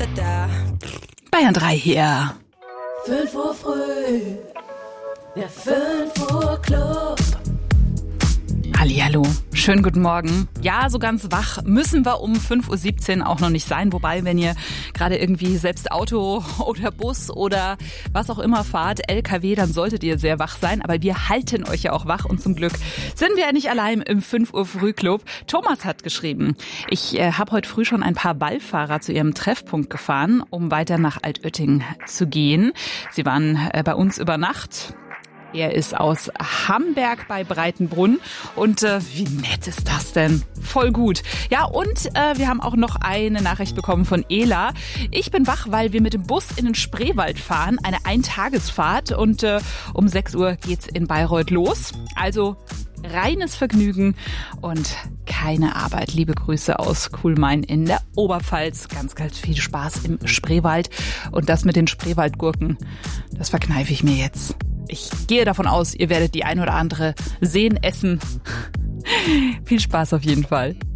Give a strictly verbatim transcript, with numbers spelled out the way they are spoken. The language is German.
Bayern drei hier. fünf Uhr früh, der fünf Uhr Club. Hallihallo, schönen guten Morgen. Ja, so ganz wach müssen wir um fünf Uhr siebzehn auch noch nicht sein. Wobei, wenn ihr gerade irgendwie selbst Auto oder Bus oder was auch immer fahrt, L K W, dann solltet ihr sehr wach sein. Aber wir halten euch ja auch wach und zum Glück sind wir ja nicht allein im fünf Uhr Frühclub. Thomas hat geschrieben, ich äh, habe heute früh schon ein paar Ballfahrer zu ihrem Treffpunkt gefahren, um weiter nach Altötting zu gehen. Sie waren äh, bei uns über Nacht. Er ist aus Hamberg bei Breitenbrunn und äh, wie nett ist das denn? Voll gut. Ja, und äh, wir haben auch noch eine Nachricht bekommen von Ela. Ich bin wach, weil wir mit dem Bus in den Spreewald fahren, eine Eintagesfahrt und äh, um sechs Uhr geht's in Bayreuth los. Also reines Vergnügen und keine Arbeit. Liebe Grüße aus Kuhlmain in der Oberpfalz. Ganz, ganz viel Spaß im Spreewald. Und das mit den Spreewaldgurken, das verkneife ich mir jetzt. Ich gehe davon aus, ihr werdet die ein oder andere sehen, essen. Viel Spaß auf jeden Fall.